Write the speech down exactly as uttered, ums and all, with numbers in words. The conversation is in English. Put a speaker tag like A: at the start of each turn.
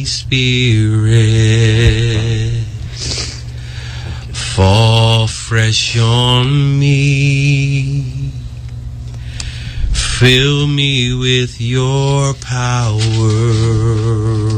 A: Holy Spirit, fall fresh on me. Fill me with your power.